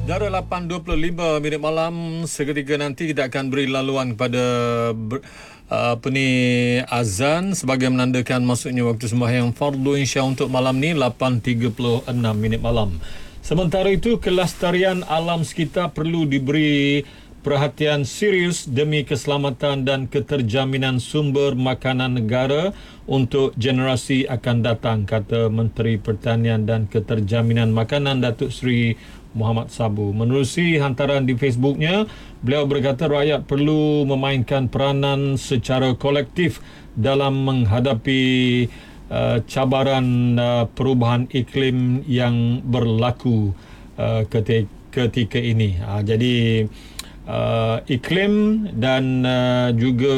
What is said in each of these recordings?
Dara 8.25 minit malam, seketika nanti kita akan beri laluan kepada azan sebagai menandakan masuknya waktu sembahyang fardu insya untuk malam ni 8.36 minit malam. Sementara itu, kelestarian alam sekitar perlu diberi perhatian serius demi keselamatan dan keterjaminan sumber makanan negara untuk generasi akan datang, kata Menteri Pertanian dan Keterjaminan Makanan Datuk Seri Muhammad Sabu. Menerusi hantaran di Facebooknya, beliau berkata rakyat perlu memainkan peranan secara kolektif dalam menghadapi cabaran perubahan iklim yang berlaku ketika ini. Jadi iklim dan juga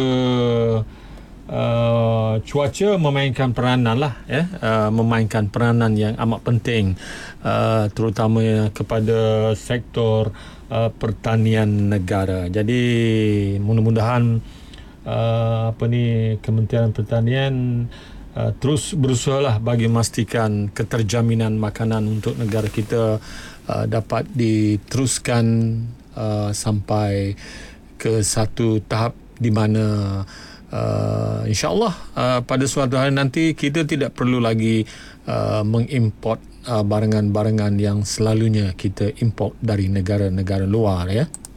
cuaca memainkan peranan memainkan peranan yang amat penting, terutama kepada sektor pertanian negara. Jadi mudah-mudahan Kementerian Pertanian terus berusahalah bagi memastikan keterjaminan makanan untuk negara kita dapat diteruskan sampai ke satu tahap di mana insyaAllah pada suatu hari nanti kita tidak perlu lagi mengimport barangan-barangan yang selalunya kita import dari negara-negara luar, ya.